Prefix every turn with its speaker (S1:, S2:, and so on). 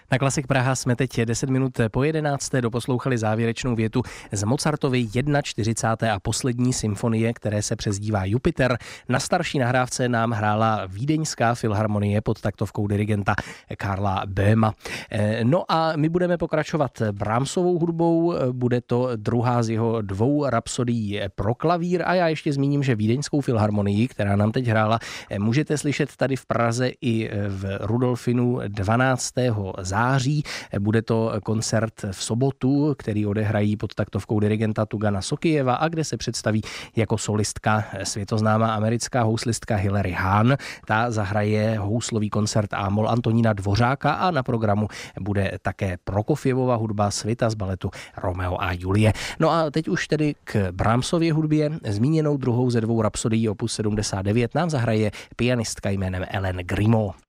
S1: Na Klasik Praha jsme teď 10 minut po 11. doposlouchali závěrečnou větu z Mozartovy 41. a poslední symfonie, které se přezdívá Jupiter. Na starší nahrávce nám hrála Vídeňská filharmonie pod taktovkou dirigenta Karla Böhma. No a my budeme pokračovat Brahmsovou hudbou, bude to druhá z jeho 2 rapsodií pro klavír a já ještě zmíním, že Vídeňskou filharmonii, která nám teď hrála, můžete slyšet tady v Praze i v Rudolfinu 12. září. Bude to koncert v sobotu, který odehrají pod taktovkou dirigenta Tugana Sokijeva a kde se představí jako solistka světoznámá americká houslistka Hilary Hahn. Ta zahraje houslový koncert A-moll Antonína Dvořáka a na programu bude také Prokofjevova hudba, svita z baletu Romeo a Julie. No a teď už tedy k Brahmsově hudbě. Zmíněnou druhou ze 2 rapsodií opus 79 nám zahraje pianistka jménem Ellen Grimaud.